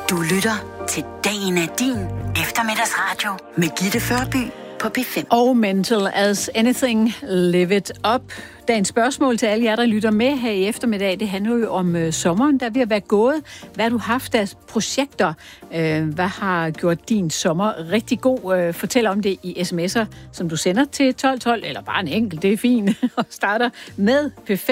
Du lytter til Dagen er din eftermiddagsradio med Gitte Førby på P5. Og Mental as Anything, Live It Up. Dagens spørgsmål til alle jer, der lytter med her i eftermiddag, det handler jo om sommeren, der vil være gået. Hvad har du haft af projekter? Hvad har gjort din sommer rigtig god? Fortæl om det i sms'er, som du sender til 1212, eller bare en enkelt, det er fint, og starter med P5.